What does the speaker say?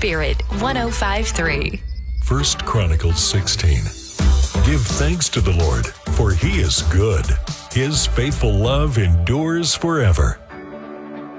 Spirit 105.3. 1 Chronicles 16. Give thanks to the Lord, for he is good. His faithful love endures forever.